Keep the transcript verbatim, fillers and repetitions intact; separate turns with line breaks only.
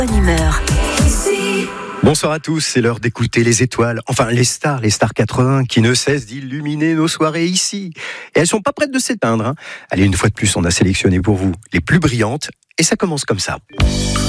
Bonne humeur.
Bonsoir à tous, c'est l'heure d'écouter les étoiles, enfin les stars, les stars quatre-vingts qui ne cessent d'illuminer nos soirées ici. Et elles sont pas prêtes de s'éteindre. Hein. Allez, une fois de plus, on a sélectionné pour vous les plus brillantes et ça commence comme ça.